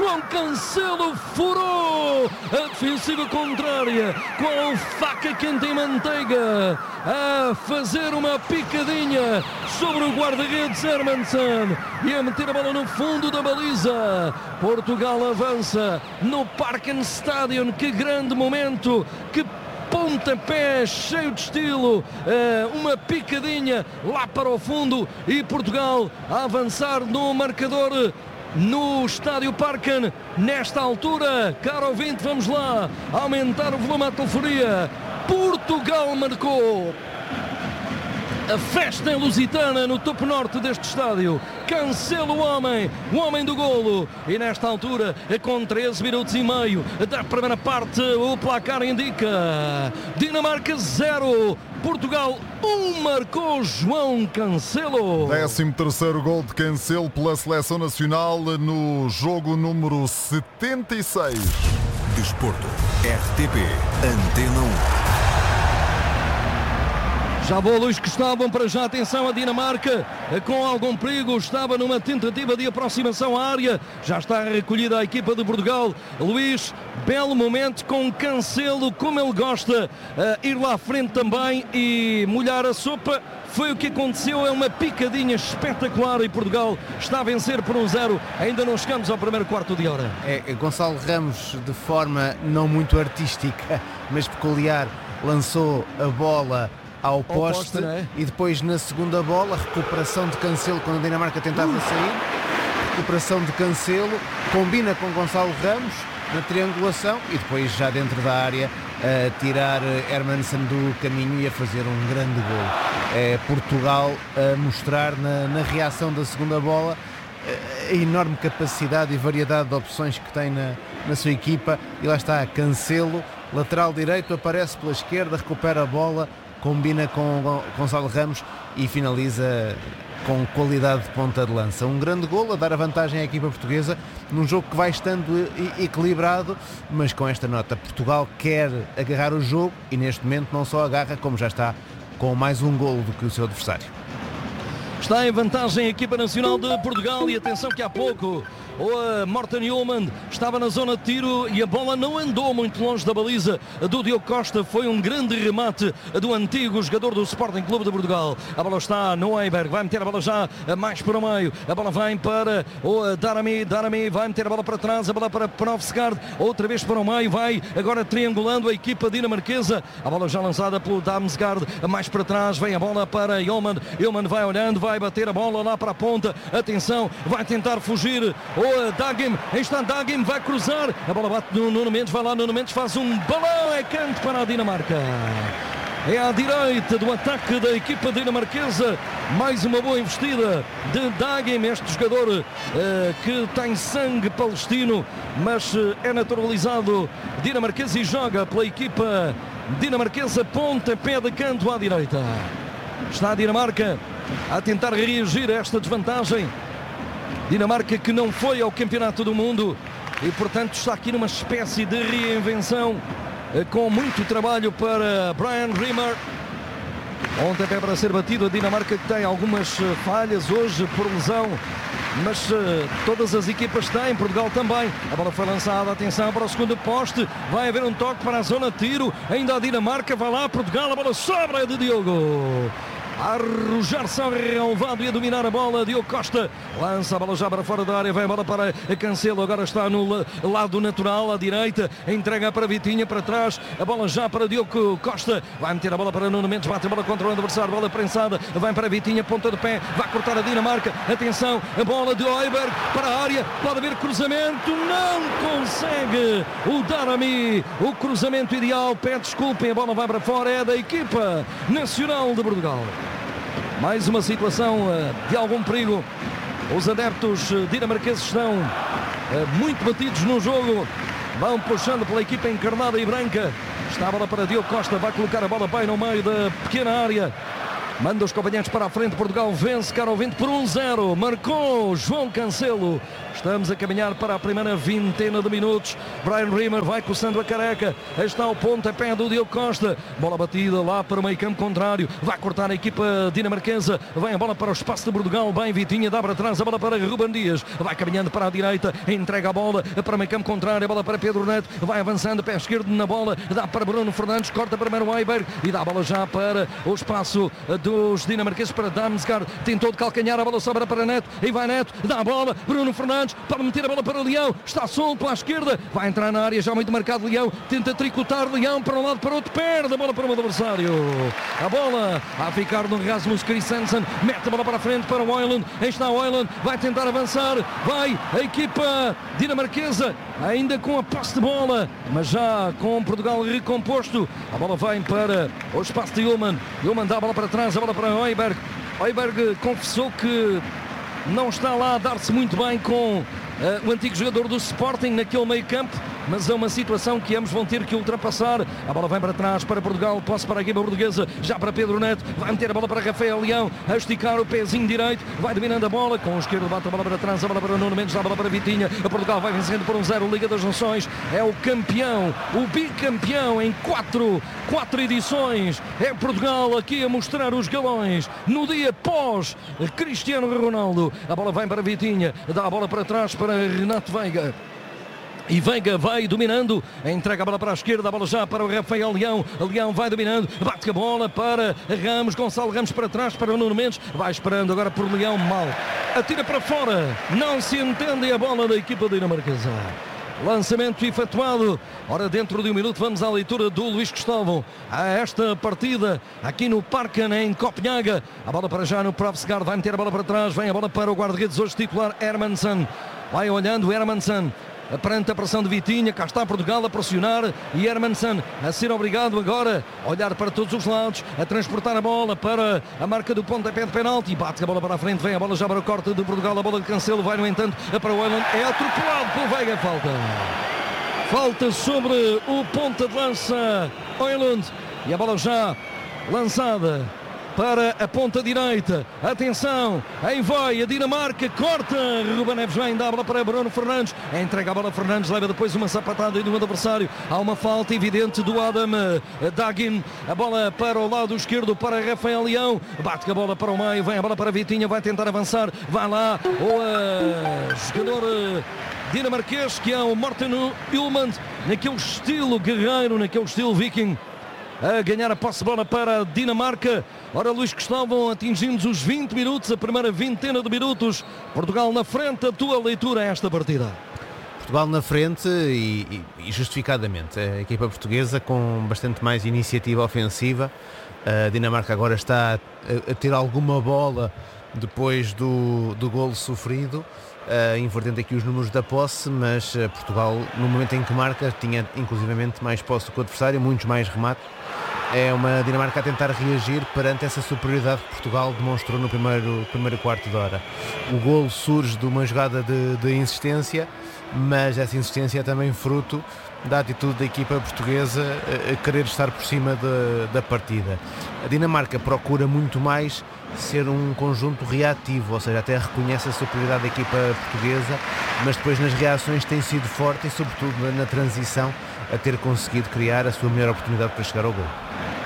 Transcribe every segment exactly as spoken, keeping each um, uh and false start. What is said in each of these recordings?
João Cancelo furou a defensiva contrária com a faca quente em manteiga a fazer uma picadinha sobre o guarda-redes Hermansen e a meter a bola no fundo da baliza. Portugal avança no Parkenstadion. Que grande momento, que pontapé cheio de estilo, uma picadinha lá para o fundo e Portugal a avançar no marcador no Estádio Parken. Nesta altura, caro ouvinte, vamos lá aumentar o volume à telefonia. Portugal marcou. A festa em Lusitana, no topo norte deste estádio. Cancelo o homem, o homem do golo. E nesta altura, com treze minutos e meio da primeira parte, o placar indica Dinamarca zero, Portugal um, marcou João Cancelo. décimo terceiro gol de Cancelo pela Seleção Nacional no jogo número setenta e seis. Desporto, R T P, Antena um. Já bolos que estavam para já, atenção, a Dinamarca com algum perigo, estava numa tentativa de aproximação à área, já está recolhida a equipa de Portugal. Luís, belo momento com Cancelo, como ele gosta, uh, ir lá à frente também e molhar a sopa. Foi o que aconteceu, é uma picadinha espetacular e Portugal está a vencer por um zero. Ainda não chegamos ao primeiro quarto de hora. É, Gonçalo Ramos, de forma não muito artística, mas peculiar, lançou a bola ao poste, poste é? E depois na segunda bola, recuperação de Cancelo quando a Dinamarca tentava uh. sair, recuperação de Cancelo, combina com Gonçalo Ramos na triangulação e depois já dentro da área a tirar Hermansen do caminho e a fazer um grande gol. É Portugal a mostrar na, na reação da segunda bola a enorme capacidade e variedade de opções que tem na, na sua equipa. E lá está Cancelo, lateral direito, aparece pela esquerda, recupera a bola, combina com Gonçalo Ramos e finaliza com qualidade de ponta de lança. Um grande golo a dar a vantagem à equipa portuguesa num jogo que vai estando equilibrado, mas com esta nota. Portugal quer agarrar o jogo e neste momento não só agarra, como já está com mais um golo do que o seu adversário. Está em vantagem a equipa nacional de Portugal e atenção que há pouco o Morten Hjulmand estava na zona de tiro e a bola não andou muito longe da baliza do Diogo Costa. Foi um grande remate do antigo jogador do Sporting Clube de Portugal. A bola está no Eiberg, vai meter a bola já mais para o meio. A bola vai para o Darami, Darami vai meter a bola para trás, a bola para Provsgaard, outra vez para o meio, vai agora triangulando a equipa dinamarquesa. A bola já lançada pelo Damsgaard, mais para trás, vem a bola para Hjulmand. Hjulmand vai olhando, vai bater a bola lá para a ponta. Atenção, vai tentar fugir o Dagim, está Dagim, vai cruzar, a bola bate no Nuno Mendes, vai lá Nuno Mendes, faz um balão, é canto para a Dinamarca. É à direita do ataque da equipa dinamarquesa, mais uma boa investida de Dagim, este jogador uh, que tem sangue palestino, mas uh, é naturalizado dinamarquês e joga pela equipa dinamarquesa. Pontapé de canto à direita. Está a Dinamarca a tentar reagir a esta desvantagem. Dinamarca que não foi ao Campeonato do Mundo e, portanto, está aqui numa espécie de reinvenção com muito trabalho para Brian Rimmer. Ontem é para ser batido a Dinamarca, que tem algumas falhas hoje por lesão, mas uh, todas as equipas têm, Portugal também. A bola foi lançada, atenção para o segundo poste, vai haver um toque para a zona de tiro, ainda a Dinamarca, vai lá Portugal, a bola sobra de Diogo. A arrojar-se ao relvado e a dominar a bola, Diogo Costa lança a bola já para fora da área, vai a bola para Cancelo, agora está no lado natural, à direita, entrega para Vitinha, para trás, a bola já para Diogo Costa, vai meter a bola para Nuno Mendes, bate a bola contra o adversário, bola prensada, vai para Vitinha, ponta de pé, vai cortar a Dinamarca, atenção, a bola de Oiberg para a área, pode haver cruzamento, não consegue o Darami, o cruzamento ideal, pede desculpem, a bola vai para fora, é da equipa nacional de Portugal. Mais uma situação uh, de algum perigo. Os adeptos uh, dinamarqueses estão uh, muito batidos no jogo. Vão puxando pela equipa encarnada e branca. Está a bola para Diogo Costa. Vai colocar a bola bem no meio da pequena área. manda os companheiros para a frente. Portugal vence cara ao vinte por um zero. Marcou João Cancelo. Estamos a caminhar para a primeira vintena de minutos. Brian Rimmer vai coçando a careca. Aí está o pontapé do Diogo Costa. Bola batida lá para o meio campo contrário. Vai cortar a equipa dinamarquesa. Vai a bola para o espaço de Portugal. Bem Vitinha, dá para trás a bola para Ruben Dias. Vai caminhando para a direita. Entrega a bola para o meio campo contrário. A bola para Pedro Neto. Vai avançando, pé esquerdo na bola. Dá para Bruno Fernandes. Corta primeiro o Heiberg. E dá a bola já para o espaço dos dinamarqueses para Damsgaard. Tentou de calcanhar. A bola sobra para Neto. E vai Neto. Dá a bola. Bruno Fernandes. Para meter a bola para o Leão, está solto à esquerda, vai entrar na área, já muito marcado Leão, tenta tricotar Leão para um lado, para o outro, perde a bola para o adversário. A bola a ficar no Rasmus Christensen, mete a bola para a frente para o Højlund, aí está o Højlund, vai tentar avançar, vai a equipa dinamarquesa, ainda com a posse de bola, mas já com Portugal recomposto. A bola vai para o espaço de Ullmann, Ullmann dá a bola para trás, a bola para Højberg. Højberg confessou que não está lá a dar-se muito bem com uh, o antigo jogador do Sporting naquele meio campo, mas é uma situação que ambos vão ter que ultrapassar. A bola vem para trás para Portugal, posse para a equipa portuguesa, já para Pedro Neto, vai meter a bola para Rafael Leão, a esticar o pezinho direito, vai dominando a bola, com o esquerdo bate a bola para trás, a bola para Nuno Mendes, a bola para Vitinha, a Portugal vai vencendo por um zero, Liga das Nações, é o campeão, o bicampeão em quatro, quatro edições, é Portugal aqui a mostrar os galões, no dia pós Cristiano Ronaldo. A bola vem para Vitinha, dá a bola para trás para Renato Veiga. E Veiga vai dominando, entrega a bola para a esquerda, a bola já para o Rafael Leão, Leão vai dominando, bate a bola para Ramos, Gonçalo Ramos para trás para o Nuno Mendes, vai esperando agora por Leão, mal, atira para fora, não se entende a bola da equipa dinamarquesa. Lançamento efetuado. Ora, dentro de um minuto vamos à leitura do Luís Cristóvão a esta partida aqui no Parken em Copenhaga. A bola para já no Profsgaard, vai meter a bola para trás, vem a bola para o guarda-redes hoje titular Hermansen. Vai olhando Hermansen perante a pressão de Vitinha, cá está Portugal a pressionar e Hermansen a ser obrigado agora a olhar para todos os lados, a transportar a bola para a marca do pontapé de penalti, bate a bola para a frente, vem a bola já para o corte de Portugal, a bola de Cancelo vai no entanto para o Højlund, é atropelado pelo Veiga, falta falta sobre o ponta de lança Højlund e a bola já lançada para a ponta direita, atenção, aí vai a Dinamarca, corta, Ruben Neves vem, dá a bola para Bruno Fernandes, entrega a bola a Fernandes, leva depois uma sapatada do adversário, há uma falta evidente do Adam Dagin, a bola para o lado esquerdo para Rafael Leão, bate a bola para o meio, vem a bola para Vitinha, vai tentar avançar, vai lá, o uh, jogador uh, dinamarquês que é o Morten Ullmann, naquele estilo guerreiro, naquele estilo viking, a ganhar a posse de bola para a Dinamarca. Ora, Luís Cristóvão atingindo os vinte minutos, a primeira vintena de minutos. Portugal na frente, a tua leitura a esta partida? Portugal na frente e, e justificadamente. A equipa portuguesa com bastante mais iniciativa ofensiva. A Dinamarca agora está a, a ter alguma bola depois do, do golo sofrido. Uh, invertendo aqui os números da posse, mas uh, Portugal no momento em que marca tinha inclusivamente mais posse do que o adversário, muitos mais remates. É uma Dinamarca a tentar reagir perante essa superioridade que Portugal demonstrou no primeiro, primeiro quarto de hora. O golo surge de uma jogada de, de insistência, mas essa insistência é também fruto da atitude da equipa portuguesa a querer estar por cima de, da partida. A Dinamarca procura muito mais ser um conjunto reativo, ou seja, até reconhece a superioridade da equipa portuguesa, mas depois nas reações tem sido forte e sobretudo na transição a ter conseguido criar a sua melhor oportunidade para chegar ao gol.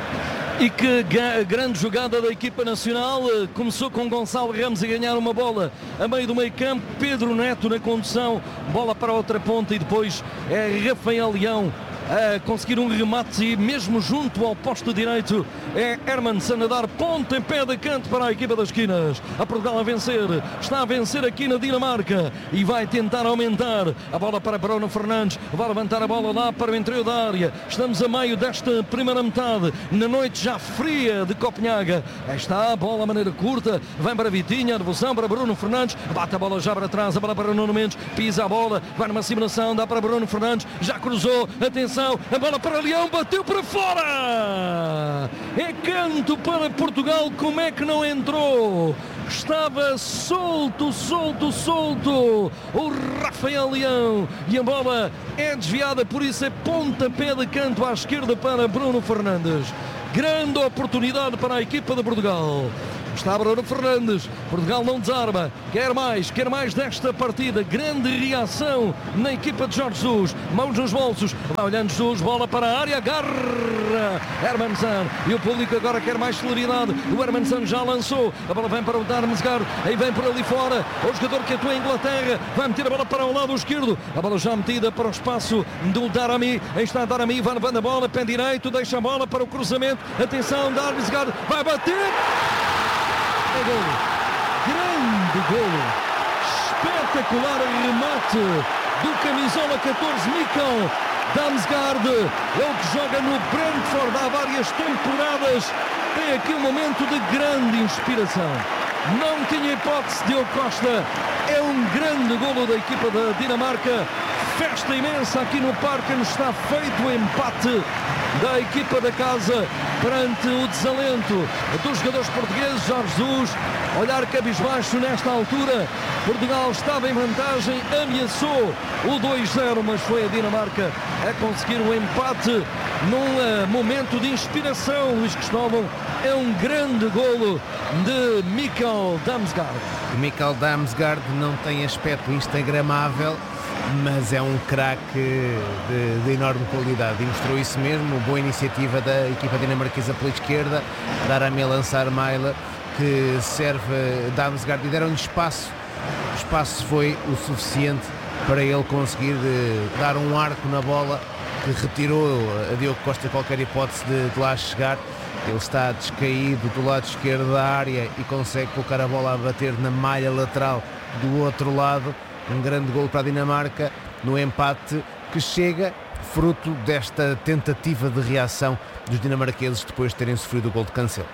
E que grande jogada da equipa nacional, começou com Gonçalo Ramos a ganhar uma bola a meio do meio campo, Pedro Neto na condução, bola para a outra ponta e depois é Rafael Leão a conseguir um remate e mesmo junto ao posto direito é Hermansen a dar ponta em pé de canto para a equipa das esquinas. A Portugal a vencer, está a vencer aqui na Dinamarca e vai tentar aumentar a bola para Bruno Fernandes, vai levantar a bola lá para o interior da área. Estamos a meio desta primeira metade, na noite já fria de Copenhaga. Aí está a bola a maneira curta, vem para Vitinha, a devolução para Bruno Fernandes, bate a bola já para trás, a bola para Nuno Mendes, pisa a bola, vai numa simulação, dá para Bruno Fernandes, já cruzou, atenção, a bola para Leão, bateu para fora, é canto para Portugal, como é que não entrou? Estava solto, solto, solto o Rafael Leão e a bola é desviada, por isso é pontapé de canto à esquerda para Bruno Fernandes. grande oportunidade para a equipa de Portugal. Está Bruno Fernandes, Portugal não desarma, quer mais, quer mais desta partida, grande reação na equipa de Jorge Jesus, mãos nos bolsos, vai olhando Jesus, bola para a área, agarra Hermansson, e o público agora quer mais celeridade, o Hermansson já lançou, a bola vem para o Damsgaard, aí vem por ali fora, o jogador que atua em Inglaterra, vai meter a bola para o lado esquerdo, a bola já metida para o espaço do Darami, aí está Darami, vai levando a bola, pé direito, deixa a bola para o cruzamento, atenção, Damsgaard, vai bater! É golo, grande golo, espetacular remate do camisola catorze, Mikkel Damsgaard, ele que joga no Brentford há várias temporadas, tem aqui um momento de grande inspiração, não tinha hipótese. Diogo Costa, é um grande golo da equipa da Dinamarca, festa imensa aqui no Parken, está feito o empate da equipa da casa perante o desalento dos jogadores portugueses. Jorge Jesus, olhar cabisbaixo nesta altura, Portugal estava em vantagem, ameaçou o dois zero, mas foi a Dinamarca a conseguir o empate num uh, momento de inspiração. Luís Cristóvão, é um grande golo de Mikkel Damsgaard. Mikkel Damsgaard não tem aspecto instagramável, mas é um craque de, de enorme qualidade e mostrou isso mesmo. Boa iniciativa da equipa dinamarquesa pela esquerda, Darami a lançar Maila, que serve Damsgaard e deram-lhe espaço. O espaço foi o suficiente para ele conseguir de, dar um arco na bola que retirou a Diogo Costa qualquer hipótese de, de lá chegar. Ele está descaído do lado esquerdo da área e consegue colocar a bola a bater na malha lateral do outro lado. Um grande golo para a Dinamarca no empate que chega fruto desta tentativa de reação dos dinamarqueses depois de terem sofrido o golo de Cancelo.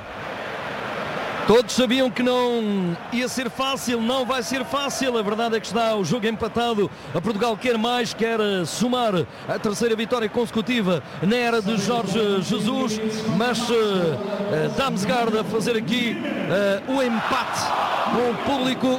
Todos sabiam que não ia ser fácil, não vai ser fácil. A verdade é que está o jogo empatado. A Portugal quer mais, quer somar a terceira vitória consecutiva na era de Jorge Jesus, mas uh, uh, Damsgaard a fazer aqui uh, o empate com o público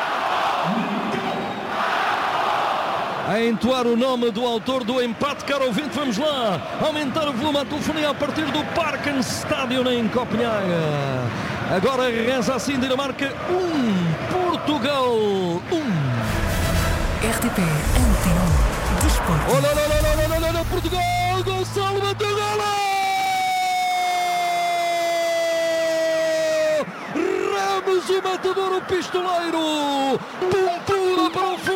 a entoar o nome do autor do empate. Caro ouvinte, vamos lá aumentar o volume à telefonia a partir do Parken Stadium em Copenhaga. Agora reza assim: Dinamarca um, Portugal um. R T P Antena um Desporto. Olha, olha, olha, olha, olha, olha, Portugal, Gonçalo bateu golo! Ramos, o matador, o pistoleiro, pintura para o